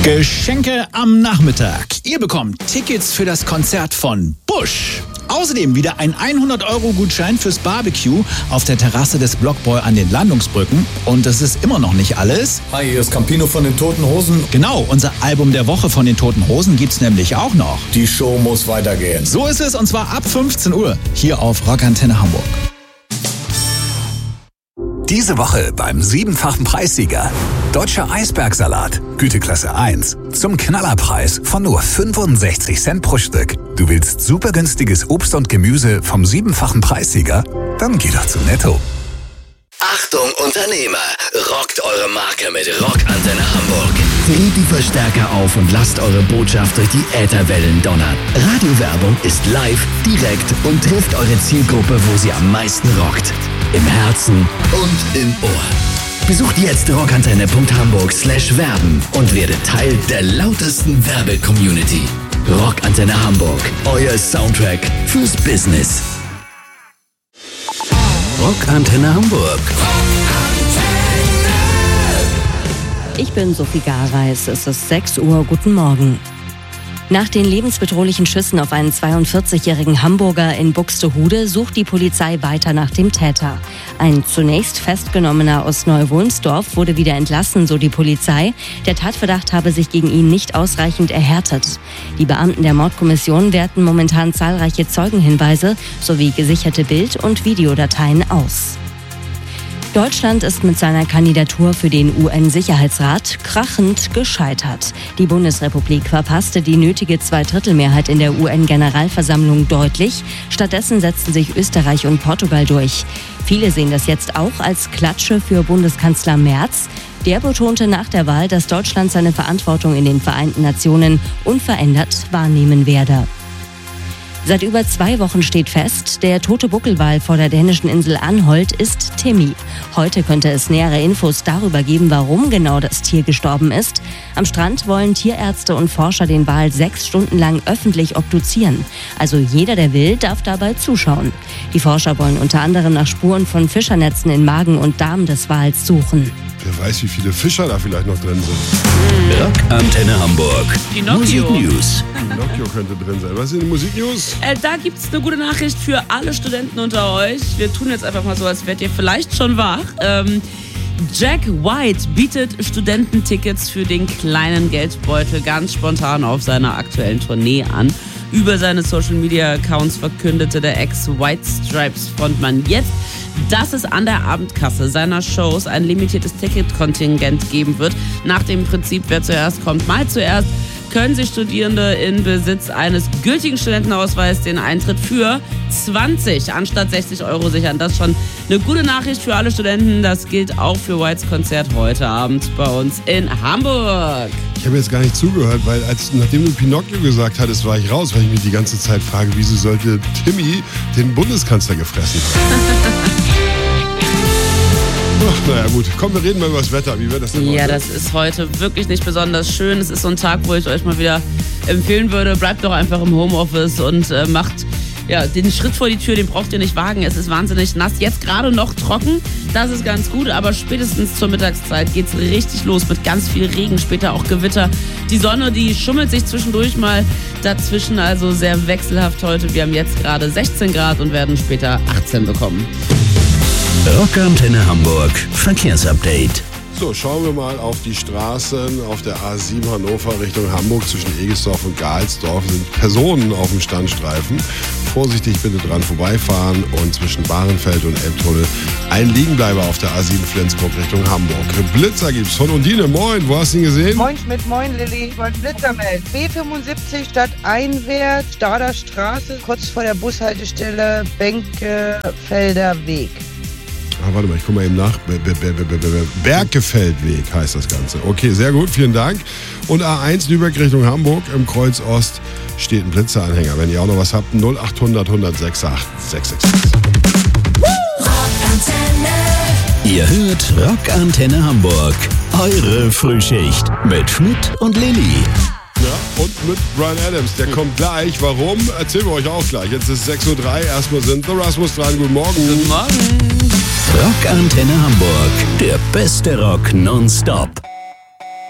Geschenke am Nachmittag. Ihr bekommt Tickets für das Konzert von Bush. Außerdem wieder ein 100-Euro-Gutschein fürs Barbecue auf der Terrasse des Blockboy an den Landungsbrücken. Und das ist immer noch nicht alles. Hi, hier ist Campino von den Toten Hosen. Genau, unser Album der Woche von den Toten Hosen gibt's nämlich auch noch. Die Show muss weitergehen. So ist es, und zwar ab 15 Uhr hier auf Rockantenne Hamburg. Diese Woche beim 7-fachen Preissieger. Deutscher Eisbergsalat, Güteklasse 1. Zum Knallerpreis von nur 65 Cent pro Stück. Du willst super günstiges Obst und Gemüse vom 7-fachen Preissieger? Dann geh doch zu Netto. Achtung Unternehmer, rockt eure Marke mit Rockantenne Hamburg. Dreht die Verstärker auf und lasst eure Botschaft durch die Ätherwellen donnern. Radiowerbung ist live, direkt und trifft eure Zielgruppe, wo sie am meisten rockt. Im Herzen und im Ohr. Besucht jetzt rockantenne.hamburg/werben und werdet Teil der lautesten Werbe-Community. Rockantenne Hamburg, euer Soundtrack fürs Business. Rockantenne Hamburg. Ich bin Sophie Gareis, es ist 6 Uhr, guten Morgen. Nach den lebensbedrohlichen Schüssen auf einen 42-jährigen Hamburger in Buxtehude sucht die Polizei weiter nach dem Täter. Ein zunächst Festgenommener aus Neu-Wohnsdorf wurde wieder entlassen, so die Polizei. Der Tatverdacht habe sich gegen ihn nicht ausreichend erhärtet. Die Beamten der Mordkommission werten momentan zahlreiche Zeugenhinweise sowie gesicherte Bild- und Videodateien aus. Deutschland ist mit seiner Kandidatur für den UN-Sicherheitsrat krachend gescheitert. Die Bundesrepublik verpasste die nötige Zweidrittelmehrheit in der UN-Generalversammlung deutlich. Stattdessen setzten sich Österreich und Portugal durch. Viele sehen das jetzt auch als Klatsche für Bundeskanzler Merz. Der betonte nach der Wahl, dass Deutschland seine Verantwortung in den Vereinten Nationen unverändert wahrnehmen werde. Seit über 2 Wochen steht fest, der tote Buckelwal vor der dänischen Insel Anholt ist Timmy. Heute könnte es nähere Infos darüber geben, warum genau das Tier gestorben ist. Am Strand wollen Tierärzte und Forscher den Wal 6 Stunden lang öffentlich obduzieren. Also jeder, der will, darf dabei zuschauen. Die Forscher wollen unter anderem nach Spuren von Fischernetzen in Magen und Darm des Wals suchen. Wer weiß, wie viele Fischer da vielleicht noch drin sind. Rockantenne Hamburg. Musik News. Pinocchio könnte drin sein. Was sind die Musiknews? Da gibt's eine gute Nachricht für alle Studenten unter euch. Wir tun jetzt einfach mal so, als wärt ihr vielleicht schon wach. Jack White bietet Studententickets für den kleinen Geldbeutel ganz spontan auf seiner aktuellen Tournee an. Über seine Social-Media-Accounts verkündete der Ex-White Stripes-Frontmann jetzt, dass es an der Abendkasse seiner Shows ein limitiertes Ticketkontingent geben wird. Nach dem Prinzip, wer zuerst kommt, mal zuerst, können sich Studierende in Besitz eines gültigen Studentenausweises den Eintritt für 20 anstatt 60 Euro sichern. Das ist schon eine gute Nachricht für alle Studenten. Das gilt auch für Whites Konzert heute Abend bei uns in Hamburg. Ich habe jetzt gar nicht zugehört, weil nachdem du Pinocchio gesagt hattest, war ich raus, weil ich mich die ganze Zeit frage, wieso sollte Timmy den Bundeskanzler gefressen haben? Ach, naja gut, komm, wir reden mal über das Wetter. Wie wird das denn heute? Ja, das ist heute wirklich nicht besonders schön. Es ist so ein Tag, wo ich euch mal wieder empfehlen würde, bleibt doch einfach im Homeoffice und macht den Schritt vor die Tür, den braucht ihr nicht wagen. Es ist wahnsinnig nass, jetzt gerade noch trocken, das ist ganz gut, aber spätestens zur Mittagszeit geht's richtig los mit ganz viel Regen, später auch Gewitter. Die Sonne, die schummelt sich zwischendurch mal dazwischen, also sehr wechselhaft heute. Wir haben jetzt gerade 16 Grad und werden später 18 bekommen. Rockantenne Hamburg. Verkehrsupdate. So, schauen wir mal auf die Straßen. Auf der A7 Hannover Richtung Hamburg zwischen Egesdorf und Gahlsdorf sind Personen auf dem Standstreifen. Vorsichtig bitte dran vorbeifahren und zwischen Bahrenfeld und Elbtunnel ein Liegenbleiber auf der A7 Flensburg Richtung Hamburg. Blitzer gibt's von Undine. Moin, wo hast du ihn gesehen? Moin Schmidt, moin Lilly. Ich wollte Blitzer melden. B75 stadteinwärts, Stader Straße, kurz vor der Bushaltestelle Benkefelder Weg. Warte mal, ich gucke mal eben nach. Berggefeldweg heißt das Ganze. Okay, sehr gut, vielen Dank. Und A1 Lübeck Richtung Hamburg im Kreuz Ost steht ein Blitzeranhänger. Wenn ihr auch noch was habt, 0800 168 666. Ihr hört Rockantenne Hamburg. Eure Frühschicht mit Schmidt und Lilly. Ja, und mit Bryan Adams. Der kommt gleich. Warum? Erzählen wir euch auch gleich. Jetzt ist 6.03 Uhr. Erstmal sind The Rasmus dran. Guten Morgen. Guten Morgen. Rockantenne Hamburg. Der beste Rock nonstop.